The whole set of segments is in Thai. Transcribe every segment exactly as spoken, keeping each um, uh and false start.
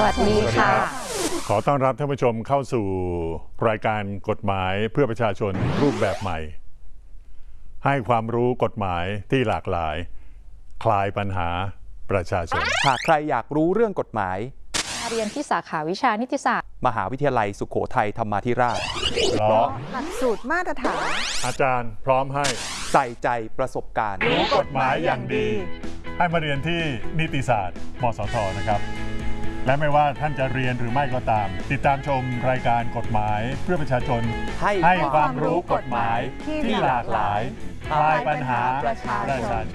วัสดีค่ะขอต้อนรับท่านผู้ชมเข้าสู่รายการกฎหมายเพื่อประชาชนรูปแบบใหม่ให้ความรู้กฎหมายที่หลากหลายคลายปัญหาประชาชนหากใครอยากรู้เรื่องกฎหมายเรียนที่สาขาวิชานิติศาสตร์มหาวิทยาลัยสุโขทัยธรรมาธิราชเพราะหลักสูตรมาตรฐานอาจารย์พร้อมให้ใส่ใจประสบการณ์รู้กฎหมายอย่างดีให้มาเรียนที่นิติศาสตร์มสทนะครับและไม่ว่าท่านจะเรียนหรือไม่ก็ตามติดตามชมรายการกฎหมายเพื่อประชาชนให้ให้ความรู้กฎหมายที่หลากหลายคลายปัญหาประชาชน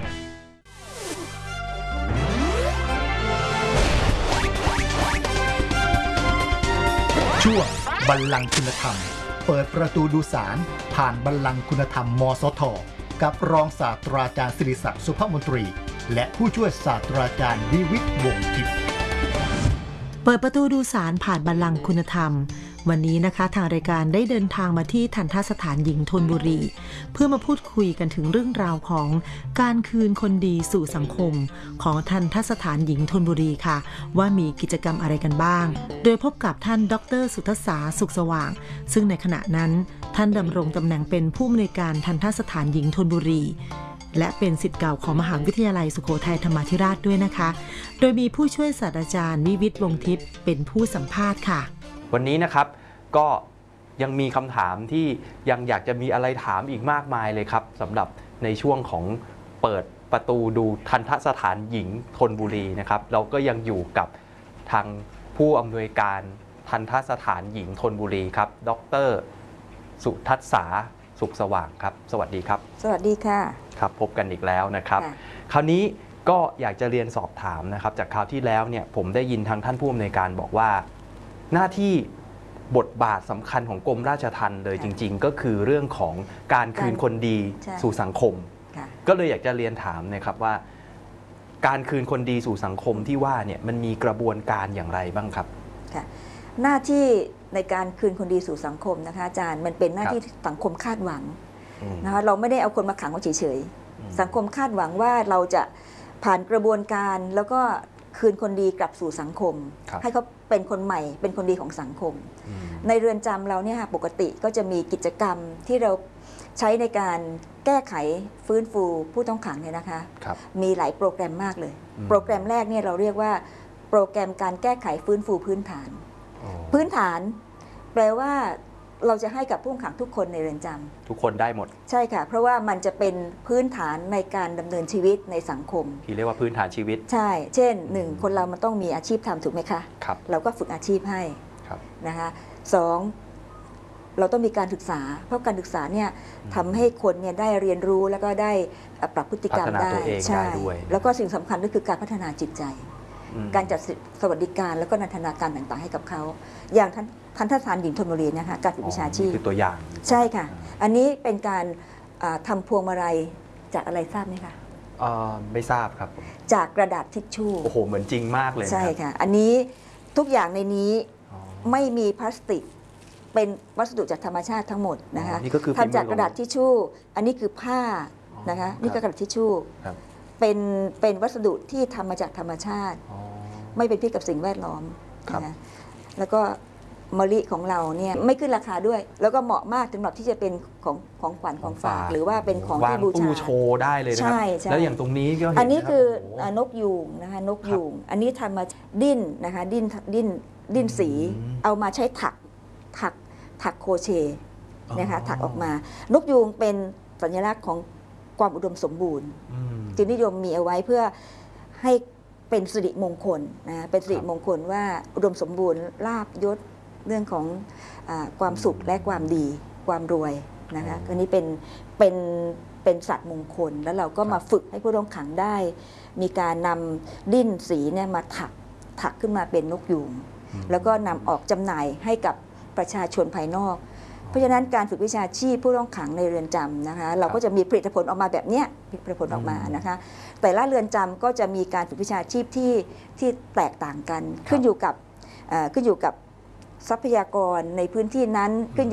ช่วงบัลลังก์คุณธรรมเปิดประตูดูศาลผ่านบัลลังก์คุณธรรมมสทกับรองศาสตราจารย์ศิริศักดิ์สุภมนตรีและผู้ช่วยศาสตราจารย์วิวิตรวงศ์ทิพย์เปิดประตูดูศาลผ่านบัลลังก์คุณธรรมวันนี้นะคะทางรายการได้เดินทางมาที่ทัณฑสถานหญิงธนบุรีเพื่อมาพูดคุยกันถึงเรื่องราวของการคืนคนดีสู่สังคมของทัณฑสถานหญิงธนบุรีค่ะว่ามีกิจกรรมอะไรกันบ้างโดยพบกับท่านดร.สุทัศษาสุขสว่างซึ่งในขณะนั้นท่านดำรงตำแหน่งเป็นผู้อำนวยการทัณฑสถานหญิงธนบุรีและเป็นศิษย์เก่าของมหาวิทยาลัยสุโขทัยธรรมาธิราชด้วยนะคะโดยมีผู้ช่วยศาสตราจารย์วิวิตรวงศ์ทิพย์เป็นผู้สัมภาษณ์ค่ะวันนี้นะครับก็ยังมีคำถามที่ยังอยากจะมีอะไรถามอีกมากมายเลยครับสำหรับในช่วงของเปิดประตูดูทัณฑสถานหญิงธนบุรีนะครับเราก็ยังอยู่กับทางผู้อำนวยการทัณฑสถานหญิงธนบุรีครับดร.สุทัศษาสุขสว่างครับสวัสดีครับสวัสดีค่ะครับพบกันอีกแล้วนะครับคราวนี้ก็อยากจะเรียนสอบถามนะครับจากคราวที่แล้วเนี่ยผมได้ยินทางท่านผู้อำนวยการบอกว่าหน้าที่บทบาทสำคัญของกรมราชทัณฑ์เลยจริงๆก็คือเรื่องของการคืนคนดีสู่สังคมก็เลยอยากจะเรียนถามนะครับว่าการคืนคนดีสู่สังคมที่ว่าเนี่ยมันมีกระบวนการอย่างไรบ้างครับค่ะหน้าที่ในการคืนคนดีสู่สังคมนะคะอาจารย์มันเป็นหน้าที่สังคมคาดหวังนะคะเราไม่ได้เอาคนมาขังไว้เฉยๆสังคมคาดหวังว่าเราจะผ่านกระบวนการแล้วก็คืนคนดีกลับสู่สังคมให้เขาเป็นคนใหม่เป็นคนดีของสังคมในเรือนจำเราเนี่ยปกติก็จะมีกิจกรรมที่เราใช้ในการแก้ไขฟื้นฟูผู้ต้องขังเนี่ยนะคะมีหลายโปรแกรมมากเลยโปรแกรมแรกเนี่ยเราเรียกว่าโปรแกรมการแก้ไขฟื้นฟูพื้นฐานพื้นฐานแปลว่าเราจะให้กับผู้ต้องขังทุกคนในเรือนจำทุกคนได้หมดใช่ค่ะเพราะว่ามันจะเป็นพื้นฐานในการดำเนินชีวิตในสังคมที่เรียกว่าพื้นฐานชีวิตใช่เช่นหนึ่งคนเรามันต้องมีอาชีพทำถูกไหมคะครับเราก็ฝึกอาชีพให้นะคะสองเราต้องมีการศึกษาเพราะการศึกษาเนี่ยทำให้คนเนี่ยได้เรียนรู้แล้วก็ได้ปรับพฤติกรรมได้ใช่แล้วก็สิ่งสำคัญก็คือการพัฒนาจิตใจการจัดสวัสดิการแล้วก็นันทนาการต่างๆให้กับเขาอย่างทัณฑสถานหญิงธนบุรีนะคะการฝึกวิชาชีพคือตัวอย่างใช่ค่ะอันนี้เป็นการทำพวงมาลัยจากอะไรทราบไหมคะไม่ทราบครับจากกระดาษทิชชู่โอ้โหเหมือนจริงมากเลยใช่ค่ะอันนี้ทุกอย่างในนี้ไม่มีพลาสติกเป็นวัสดุจากธรรมชาติทั้งหมดนะคะทำจากกระดาษทิชชู่อันนี้คือผ้านะคะนี่ก็กระดาษทิชชู่เป็นเป็นวัสดุที่ทำมาจากธรรมชาติไม่เป็นพิษกับสิ่งแวดล้อมนะแล้วก็มะลิของเราเนี่ยไม่ขึ้นราคาด้วยแล้วก็เหมาะมากสำหรับที่จะเป็นของของขวัญของฝากหรือว่าเป็นของที่บูชาโชว์ได้เลยนะครับแล้วอย่างตรงนี้ก็เห็นอันนี้คือนกยูงนะคะนกยูงอันนี้ทำมาดิ้นนะคะดิ้นดิ้นดิ้นสีเอามาใช้ถักถักถักโคเชต์นะคะถักออกมานกยูงเป็นสัญลักษณ์ของความอุดมสมบูรณ์จึงนิยมมีเอาไว้เพื่อให้เป็นสิริมงคลนะเป็นสิริมงคลว่าอุดมสมบูรณ์ลาภยศเรื่องของอ่าความสุขและความดีความรวยนะคะอันนี้เป็นเป็นเป็นสัตว์มงคลแล้วเราก็มาฝึกให้ผู้ต้องขังได้มีการนำดิ้นสีเนี่ยมาถักถักขึ้นมาเป็นนกยูงแล้วก็นำออกจำหน่ายให้กับประชาชนภายนอกเพราะฉะนั้นการฝึกวิชาชีพผู้ต้องขังในเรือนจำนะคะเราก็จะมีผลิตผลออกมาแบบนี้ผลิตผลออกมานะคะแต่ละเรือนจำก็จะมีการฝึกวิชาชีพที่ที่แตกต่างกันขึ้นอยู่กับขึ้นอยู่กับทรัพยากรในพื้นที่นั้นขึ้น